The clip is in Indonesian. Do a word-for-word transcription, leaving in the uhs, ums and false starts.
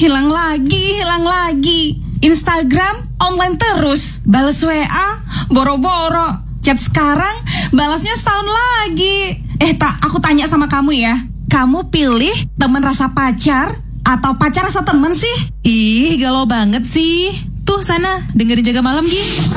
hilang lagi, hilang lagi. Instagram online terus, balas W A boro-boro. Chat sekarang, balasnya setahun lagi. Eh tak, aku tanya sama kamu ya. Kamu pilih teman rasa pacar atau pacar rasa teman sih? Ih, galau banget sih. Tuh sana, dengerin Jaga Malam, Gi.